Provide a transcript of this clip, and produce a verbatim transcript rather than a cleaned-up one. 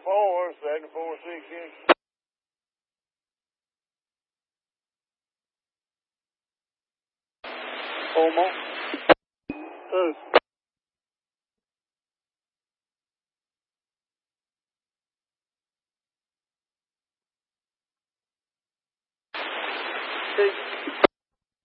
four, seven four six six. Four more. Two. Six.